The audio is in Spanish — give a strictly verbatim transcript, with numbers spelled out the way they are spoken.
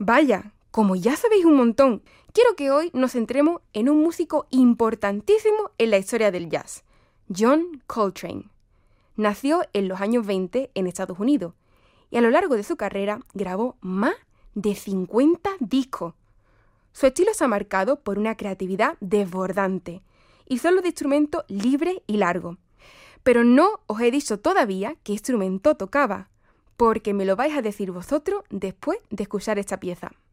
Vaya, como ya sabéis un montón, quiero que hoy nos centremos en un músico importantísimo en la historia del jazz, John Coltrane. Nació en los años veinte en Estados Unidos y a lo largo de su carrera grabó más de cincuenta discos. Su estilo se ha marcado por una creatividad desbordante y solo de instrumentos libres y largos. Pero no os he dicho todavía qué instrumento tocaba, porque me lo vais a decir vosotros después de escuchar esta pieza.